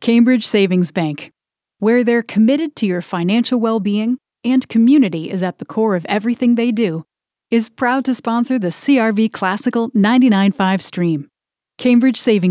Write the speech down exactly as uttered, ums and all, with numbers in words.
Cambridge Savings Bank, where they're committed to your financial well-being and community is at the core of everything they do, is proud to sponsor the C R V Classical ninety-nine point five stream. Cambridge Savings